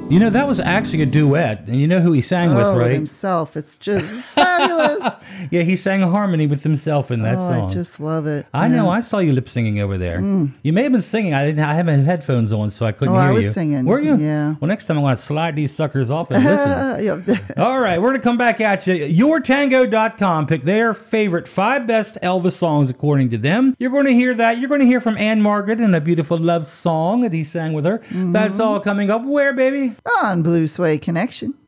You know, that was actually a duet. And you know who he sang with, right? Himself. It's just fabulous. Yeah, he sang a harmony with himself in that song. I just love it. I know. I saw you lip singing over there. You may have been singing. I haven't headphones on, so I couldn't hear you. I was singing. Were you? Yeah. Well, next time I'm going to slide these suckers off and listen. Yep. All right, we're going to come back at you. YourTango.com pick their favorite 5 best Elvis songs according to them. You're going to hear that. You're going to hear from Anne Margaret and a beautiful love song that he sang with her. That's all coming up where, baby? On Blue Sway Connection.